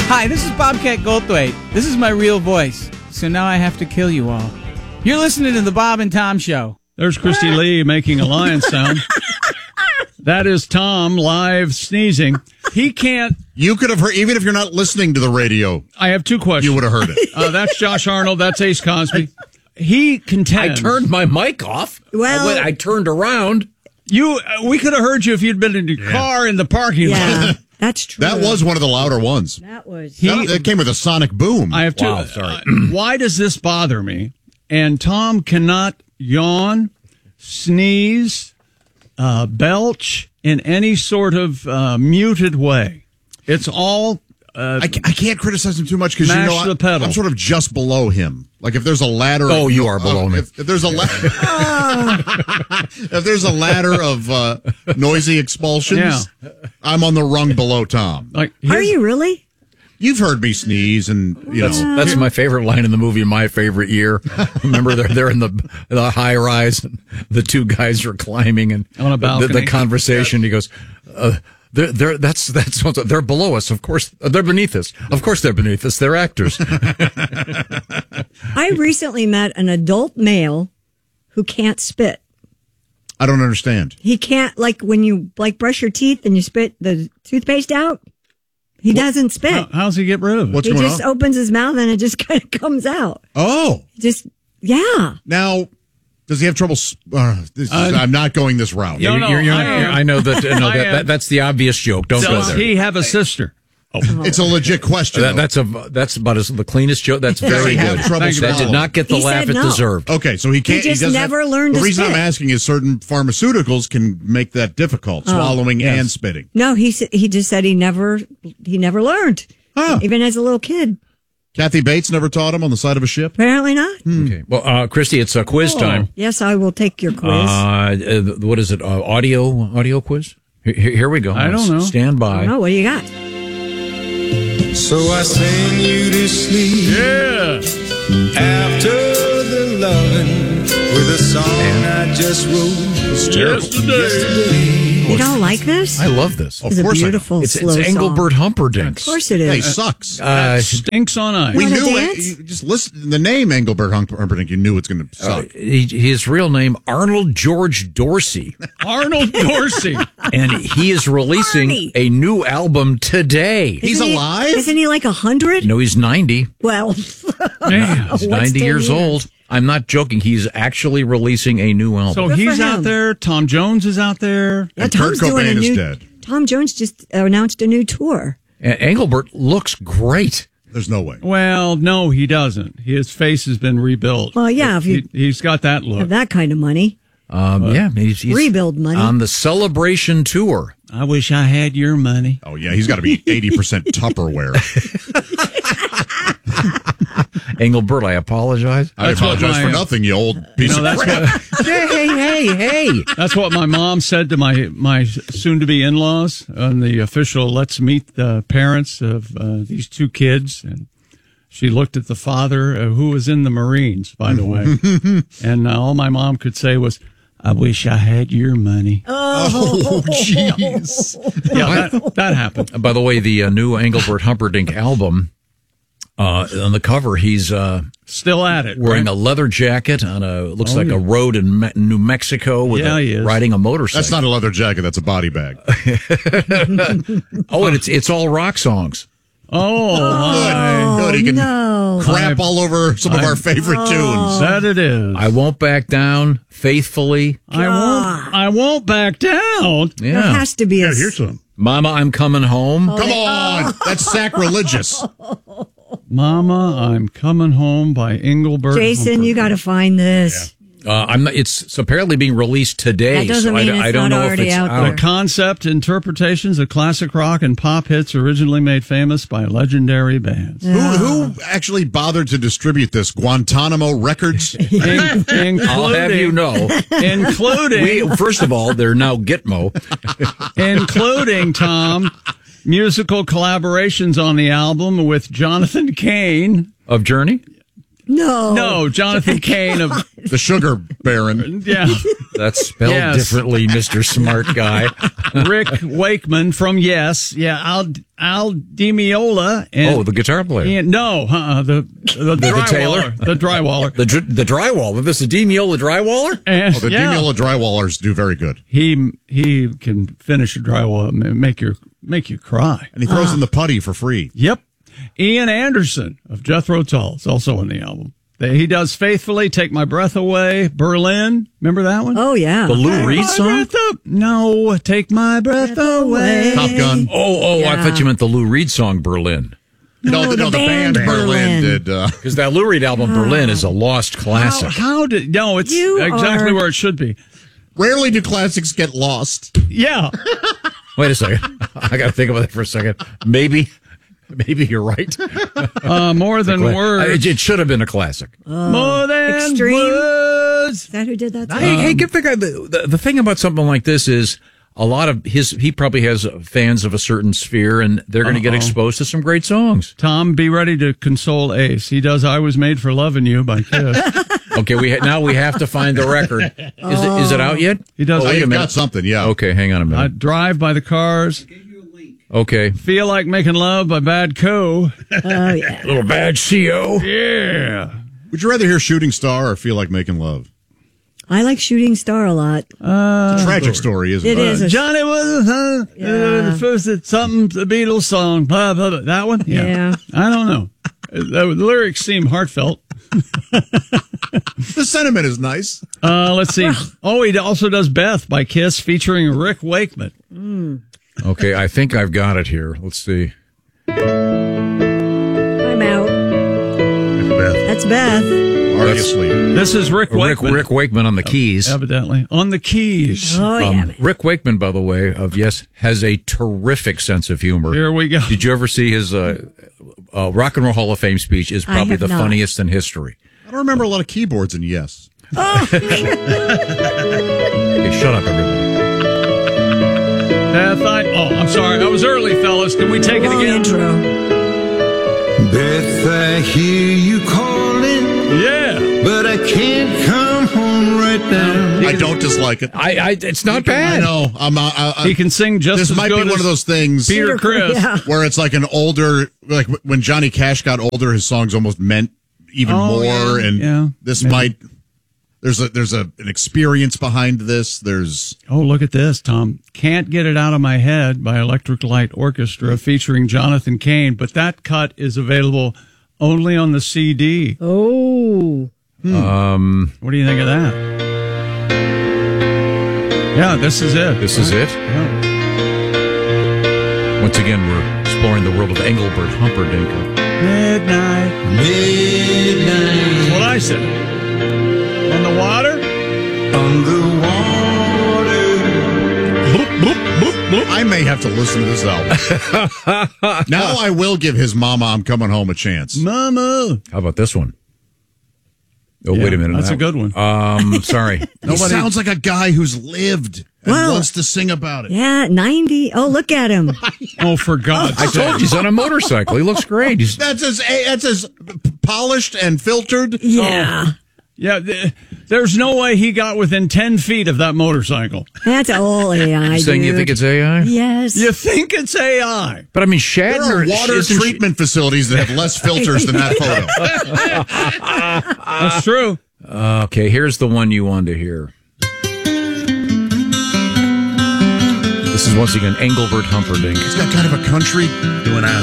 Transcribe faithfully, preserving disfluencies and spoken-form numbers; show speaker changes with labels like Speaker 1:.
Speaker 1: Hi, this is Bobcat Goldthwait. This is my real voice, so now I have to kill you all. You're listening to the Bob and Tom Show.
Speaker 2: There's Christy Lee making a lion sound. That is Tom live sneezing. He can't.
Speaker 3: You could have heard, even if you're not listening to the radio.
Speaker 2: I have two questions.
Speaker 3: You would have heard it.
Speaker 2: Uh, that's Josh Arnold. That's Ace Cosby. He contends.
Speaker 4: I turned my mic off.
Speaker 5: Well,
Speaker 4: I, went, I turned around.
Speaker 2: You, uh, we could have heard you if you'd been in your yeah. car in the parking
Speaker 5: yeah,
Speaker 2: lot.
Speaker 5: That's true.
Speaker 3: That was one of the louder ones.
Speaker 5: That was.
Speaker 3: He, that, it came with a sonic boom.
Speaker 2: I have two.
Speaker 4: Wow, sorry.
Speaker 2: Uh, why does this bother me? And Tom cannot yawn, sneeze, uh, belch in any sort of uh, muted way. It's all. Uh,
Speaker 3: I, I can't criticize him too much because you know
Speaker 2: the
Speaker 3: I,
Speaker 2: pedal.
Speaker 3: I'm sort of just below him. Like if there's a ladder.
Speaker 4: Oh,
Speaker 3: of,
Speaker 4: you are below
Speaker 3: uh,
Speaker 4: me.
Speaker 3: If, if there's a ladder, if there's a ladder of uh, noisy expulsions, yeah. I'm on the rung below Tom.
Speaker 2: Like,
Speaker 5: are you really?
Speaker 3: You've heard me sneeze, and you
Speaker 4: that's,
Speaker 3: know
Speaker 4: that's my favorite line in the movie. My favorite year. Remember, they're they're in the the high rise. And the two guys are climbing, and
Speaker 2: on a balcony.
Speaker 4: The, the conversation. He goes, uh, "They're they're that's that's they're below us. Of course, they're beneath us. Of course, they're beneath us. They're actors."
Speaker 5: I recently met an adult male who can't spit.
Speaker 3: I don't understand.
Speaker 5: He can't, like when you like brush your teeth and you spit the toothpaste out. He what? doesn't spit.
Speaker 2: How, how's he get rid of it?
Speaker 3: What's
Speaker 5: he
Speaker 3: going
Speaker 5: just
Speaker 3: on?
Speaker 5: opens his mouth and it just kind of comes out.
Speaker 3: Oh,
Speaker 5: just yeah.
Speaker 3: Now, does he have trouble? Uh, this, uh, I'm not going this route.
Speaker 4: Yeah,
Speaker 2: no,
Speaker 4: you're, you're
Speaker 2: I,
Speaker 4: not, you're, I know that. No, that, that that's the obvious joke. Don't go
Speaker 2: Does
Speaker 4: there.
Speaker 2: he have a sister?
Speaker 3: Oh. It's a legit question.
Speaker 4: That, that's a that's about as the cleanest joke. That's very
Speaker 3: have
Speaker 4: good.
Speaker 3: trouble
Speaker 4: That did not get the
Speaker 5: he
Speaker 4: laugh it
Speaker 5: no.
Speaker 4: deserved.
Speaker 3: Okay, so he can't.
Speaker 5: He just
Speaker 3: he
Speaker 5: never
Speaker 3: have,
Speaker 5: learned
Speaker 3: The
Speaker 5: to
Speaker 3: reason
Speaker 5: spit.
Speaker 3: I'm asking is certain pharmaceuticals can make that difficult,
Speaker 5: oh.
Speaker 3: swallowing
Speaker 2: yes.
Speaker 3: and spitting.
Speaker 5: No, he he just said he never he never learned,
Speaker 3: huh.
Speaker 5: even as a little kid.
Speaker 3: Kathy Bates never taught him on the side of a ship?
Speaker 5: Apparently not.
Speaker 3: Hmm.
Speaker 4: Okay. Well, uh, Christy, it's a quiz
Speaker 5: oh.
Speaker 4: time.
Speaker 5: Yes, I will take your quiz.
Speaker 4: Uh, uh, what is it? Uh, audio audio quiz? Here, here we go.
Speaker 2: I don't know.
Speaker 4: Stand by.
Speaker 5: Oh, what do you got?
Speaker 6: So I send you to sleep.
Speaker 2: Yeah.
Speaker 6: After the loving with a song I just wrote.
Speaker 3: It's terrible.
Speaker 2: Yesterday.
Speaker 5: You don't like this?
Speaker 4: I love this.
Speaker 5: It's
Speaker 3: Of
Speaker 5: a
Speaker 3: course I do.
Speaker 5: beautiful
Speaker 4: It's,
Speaker 5: slow
Speaker 4: it's Engelbert Humperdinck.
Speaker 5: Of course it
Speaker 3: Yeah, he
Speaker 5: is.
Speaker 3: sucks.
Speaker 4: Uh,
Speaker 2: Stinks on ice.
Speaker 3: we
Speaker 5: wanna
Speaker 3: knew it.
Speaker 5: dance?
Speaker 3: You just listen the name Engelbert Humperdinck. You knew it's going to
Speaker 4: uh,
Speaker 3: suck.
Speaker 4: he, his real name Arnold George Dorsey,
Speaker 2: Arnold Dorsey.
Speaker 4: and he is releasing
Speaker 5: Arnie.
Speaker 4: a new album today.
Speaker 3: He's
Speaker 5: Isn't he-
Speaker 3: alive?
Speaker 5: Isn't he like a hundred?
Speaker 4: No, he's ninety.
Speaker 5: Well,
Speaker 2: Man.
Speaker 5: what's
Speaker 4: He's ninety
Speaker 5: ten
Speaker 4: years old. I'm not joking. He's actually releasing a new album.
Speaker 2: So
Speaker 5: Good for
Speaker 2: he's out
Speaker 5: him.
Speaker 2: there. Tom Jones is out there.
Speaker 5: Yeah,
Speaker 3: And
Speaker 5: Tom's
Speaker 3: Kurt
Speaker 5: doing a
Speaker 3: Cobain is
Speaker 5: new.
Speaker 3: dead.
Speaker 5: Tom Jones just announced a new tour.
Speaker 4: And Engelbert looks great.
Speaker 3: There's no way.
Speaker 2: Well, no, he doesn't. His face has been rebuilt.
Speaker 5: Well, yeah, if you
Speaker 2: he, he's got that look.
Speaker 5: have that kind of money,
Speaker 4: Um, yeah, he's, he's
Speaker 5: rebuild money.
Speaker 4: on the Celebration tour.
Speaker 2: I wish I had your money.
Speaker 3: Oh, yeah, he's got to be eighty percent Tupperware.
Speaker 4: Engelbert, I apologize.
Speaker 3: I
Speaker 2: That's what
Speaker 3: apologize
Speaker 2: my-
Speaker 3: for nothing, you old piece
Speaker 2: No,
Speaker 3: of
Speaker 2: that's
Speaker 3: crap.
Speaker 2: what,
Speaker 4: hey, hey, hey, hey.
Speaker 2: that's what my mom said to my, my soon-to-be in-laws on the official Let's Meet the Parents of uh, these two kids. And she looked at the father, uh, who was in the Marines, by the way. And uh, all my mom could say was, I wish I had your money.
Speaker 3: Oh, jeez.
Speaker 2: Yeah, that, that happened.
Speaker 4: By the way, the uh, new Engelbert Humperdinck album, uh, on the cover, he's uh,
Speaker 2: Still at it.
Speaker 4: wearing
Speaker 2: right?
Speaker 4: a leather jacket on a looks
Speaker 2: Oh,
Speaker 4: like
Speaker 2: yeah.
Speaker 4: a road in Me- New Mexico with
Speaker 2: Yeah,
Speaker 4: a,
Speaker 2: he is.
Speaker 4: riding a motorcycle.
Speaker 3: That's not a leather jacket. That's a body bag.
Speaker 4: Oh, and it's it's all rock songs.
Speaker 2: Oh, my.
Speaker 3: Good. He can
Speaker 5: no.
Speaker 3: crap all over some of
Speaker 2: I-
Speaker 3: our favorite tunes.
Speaker 2: That it is.
Speaker 4: I won't back down, faithfully.
Speaker 2: I won't. I won't back down.
Speaker 5: There
Speaker 4: Yeah,
Speaker 5: has to be a.
Speaker 3: some.
Speaker 4: Mama, I'm coming home.
Speaker 3: Come on. That's sacrilegious.
Speaker 2: Mama, I'm coming home by Engelbert.
Speaker 5: Jason, you
Speaker 2: Humperdinck.
Speaker 5: got to find this.
Speaker 4: Uh, I'm not, it's, it's apparently being released today.
Speaker 5: That doesn't
Speaker 4: so I,
Speaker 5: mean
Speaker 4: I
Speaker 5: it's
Speaker 4: don't
Speaker 5: not
Speaker 4: know if
Speaker 5: already
Speaker 4: it's
Speaker 5: out
Speaker 4: out.
Speaker 5: there.
Speaker 2: The concept interpretations of classic rock and pop hits originally made famous by legendary bands.
Speaker 3: Who, who actually bothered to distribute this? Guantanamo Records?
Speaker 2: In- including,
Speaker 4: I'll have you know.
Speaker 2: including,
Speaker 4: We, first of all, they're now Gitmo.
Speaker 2: including, Tom, musical collaborations on the album with Jonathan Cain.
Speaker 4: Of Journey?
Speaker 5: No.
Speaker 2: No, Jonathan Cain of
Speaker 3: The Sugar Baron.
Speaker 2: yeah,
Speaker 4: That's spelled
Speaker 2: Yes.
Speaker 4: differently, Mister Smart Guy.
Speaker 2: Rick Wakeman from Yes. Yeah, Al Al Di Meola. And,
Speaker 4: Oh, the guitar player.
Speaker 2: and no, uh, the the,
Speaker 4: the
Speaker 2: drywaller,
Speaker 4: tailor?
Speaker 2: the drywaller.
Speaker 4: The dr- the drywaller. This is D. Miola Drywaller?
Speaker 2: And,
Speaker 3: Oh, the
Speaker 2: yeah,
Speaker 3: Demiola drywallers do very good.
Speaker 2: he he can finish a drywall and make you make you cry.
Speaker 3: And he throws in the putty for free.
Speaker 2: Yep. Ian Anderson of Jethro Tull is also on the album. He does Faithfully, Take My Breath Away, Berlin. Remember that one?
Speaker 5: Oh, yeah.
Speaker 4: The Lou Reed
Speaker 2: My
Speaker 4: song?
Speaker 2: breath up. No, Take My Breath Away.
Speaker 3: Top Gun.
Speaker 4: Oh, oh, I
Speaker 5: Yeah.
Speaker 4: thought you meant the Lou Reed song Berlin.
Speaker 3: No,
Speaker 5: No,
Speaker 3: the, no,
Speaker 5: the
Speaker 3: the band,
Speaker 5: band
Speaker 3: Berlin,
Speaker 5: Berlin.
Speaker 3: did. Uh,
Speaker 4: Because that Lou Reed album, Berlin, is a lost
Speaker 2: How,
Speaker 4: classic.
Speaker 2: how did, no, it's
Speaker 5: You
Speaker 2: exactly
Speaker 5: are-
Speaker 2: where it should be.
Speaker 3: rarely do classics get lost.
Speaker 2: Yeah.
Speaker 4: Wait a second. I got to think about that for a second. Maybe, maybe you're right.
Speaker 2: Uh, more than words.
Speaker 4: It, it should have been a classic.
Speaker 2: more than
Speaker 5: Extreme.
Speaker 2: words.
Speaker 5: Is that who did that?
Speaker 4: Hey, hey, give the guy the, the the thing about something like this is a lot of his. He probably has fans of a certain sphere, and they're going to get
Speaker 2: Uh-oh.
Speaker 4: exposed to some great songs.
Speaker 2: Tom, be ready to console Ace. He does I Was Made for Loving You by Kiss.
Speaker 4: Okay, we ha- now we have to find the record. Is it is it out yet?
Speaker 2: He does.
Speaker 3: Oh,
Speaker 4: wait a
Speaker 3: you've
Speaker 4: minute.
Speaker 3: got something, yeah.
Speaker 4: Okay, hang on a
Speaker 2: I
Speaker 4: minute.
Speaker 2: Drive by the Cars.
Speaker 4: Okay,
Speaker 2: Feel Like Making Love by Bad Co.
Speaker 5: Oh, yeah.
Speaker 4: little bad C O.
Speaker 2: Yeah.
Speaker 3: Would you rather hear Shooting Star or Feel Like Making Love?
Speaker 5: I like Shooting Star a lot.
Speaker 3: It's a tragic story, isn't it?
Speaker 5: It is. a-
Speaker 2: Johnny was uh, uh,
Speaker 5: Yeah.
Speaker 2: the first at something, the Beatles song. Blah, blah, blah. That one?
Speaker 5: Yeah.
Speaker 2: I don't know. Uh, The lyrics seem heartfelt.
Speaker 3: The sentiment is nice.
Speaker 2: Uh, let's see. Oh, he also does Beth by Kiss featuring Rick Wakeman.
Speaker 4: Okay, I think I've got it here. Let's see.
Speaker 5: I'm out.
Speaker 3: Beth.
Speaker 5: That's Beth.
Speaker 3: Already asleep.
Speaker 2: This is Rick
Speaker 4: Rick
Speaker 2: Wakeman.
Speaker 4: Rick Wakeman on the keys.
Speaker 2: Evidently. On the keys.
Speaker 5: Oh, yeah.
Speaker 4: Um,
Speaker 5: man.
Speaker 4: Rick Wakeman, by the way, of Yes, has a terrific sense of humor.
Speaker 2: Here we go.
Speaker 4: Did you ever see his uh, uh, Rock and Roll Hall of Fame speech? Is
Speaker 5: I
Speaker 4: probably
Speaker 5: have
Speaker 4: the
Speaker 5: not.
Speaker 4: funniest in history.
Speaker 3: I don't remember a lot of keyboards in Yes.
Speaker 4: Okay, shut up, everybody.
Speaker 2: Beth, I, oh, I'm sorry. I was early, fellas. Can we take it
Speaker 5: Long
Speaker 2: again?
Speaker 5: intro.
Speaker 6: Beth, I hear you calling,
Speaker 2: Yeah.
Speaker 6: but I can't come home right now.
Speaker 3: I don't dislike it.
Speaker 4: I, I it's not
Speaker 3: I
Speaker 4: bad.
Speaker 3: know. I'm. I, I,
Speaker 2: He can sing just
Speaker 3: this
Speaker 2: as
Speaker 3: might be
Speaker 2: good
Speaker 3: one
Speaker 2: as
Speaker 3: of those things
Speaker 2: Peter Criss.
Speaker 5: Yeah.
Speaker 3: where it's like an older, like when Johnny Cash got older, his songs almost meant even
Speaker 2: Oh,
Speaker 3: more.
Speaker 2: yeah,
Speaker 3: And
Speaker 2: yeah,
Speaker 3: this
Speaker 2: maybe.
Speaker 3: might. There's a there's a an experience behind this. There's
Speaker 2: Oh, look at this, Tom. Can't Get It Out of My Head by Electric Light Orchestra featuring Jonathan Cain, but that cut is available only on the C D.
Speaker 5: Oh.
Speaker 4: Um,
Speaker 2: What do you think of that? Yeah, this is it.
Speaker 4: this is it.
Speaker 2: Yeah.
Speaker 4: Once again, we're exploring the world of Engelbert Humperdinck.
Speaker 2: Midnight.
Speaker 6: Midnight
Speaker 2: That's what I said. On the water?
Speaker 6: on the water.
Speaker 3: I may have to listen to this album. Now I will give his Mama I'm Coming Home a chance.
Speaker 2: Mama.
Speaker 4: How about this one? Oh,
Speaker 2: Yeah,
Speaker 4: wait a minute.
Speaker 2: that's
Speaker 4: That-
Speaker 2: a good one.
Speaker 4: Um, sorry.
Speaker 3: He sounds like a guy who's lived and
Speaker 5: Wow.
Speaker 3: wants to sing about it.
Speaker 5: Yeah, ninety. Oh, look at him.
Speaker 2: Oh, for God's
Speaker 4: I told you he's on a motorcycle. He looks great. He's,
Speaker 3: That's as that's as polished and filtered.
Speaker 5: Yeah.
Speaker 2: Yeah, th- there's no way he got within ten feet of that motorcycle.
Speaker 5: That's all A I.
Speaker 4: you saying you
Speaker 5: dude.
Speaker 4: think it's A I?
Speaker 5: Yes.
Speaker 2: You think it's A I?
Speaker 4: But I mean,
Speaker 3: There are
Speaker 4: Shatner.
Speaker 3: water
Speaker 4: isn't she-
Speaker 3: treatment facilities that have less filters than that photo.
Speaker 2: That's true.
Speaker 4: Okay, here's the one you wanted to hear. This is once again Engelbert Humperdinck.
Speaker 3: He's got kind of a country doing